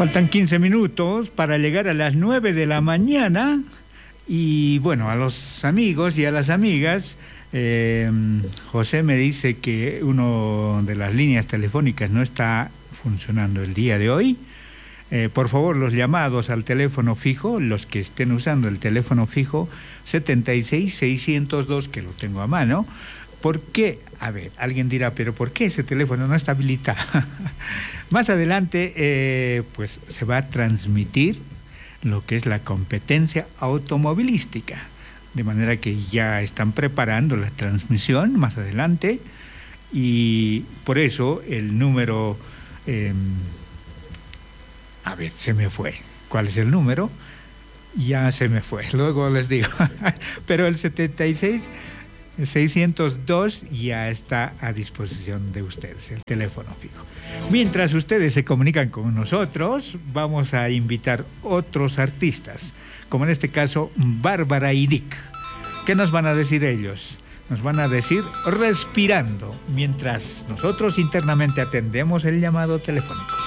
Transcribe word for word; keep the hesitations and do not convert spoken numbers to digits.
Faltan quince minutos para llegar a las nueve de la mañana y bueno, a los amigos y a las amigas, eh, José me dice que una de las líneas telefónicas no está funcionando el día de hoy. Eh, por favor, los llamados al teléfono fijo, los que estén usando el teléfono fijo setenta y seis seiscientos dos, que lo tengo a mano. ¿Por qué? A ver, alguien dirá, pero ¿por qué ese teléfono no está habilitado? Más adelante, eh, pues se va a transmitir lo que es la competencia automovilística, de manera que ya están preparando la transmisión más adelante y por eso el número, eh, a ver, se me fue. ¿Cuál es el número? Ya se me fue, luego les digo. Pero el setenta y seis seiscientos dos ya está a disposición de ustedes, el teléfono fijo. Mientras ustedes se comunican con nosotros, vamos a invitar otros artistas, como en este caso Bárbara y Dick. ¿Qué nos van a decir ellos? Nos van a decir Respirando, mientras nosotros internamente atendemos el llamado telefónico.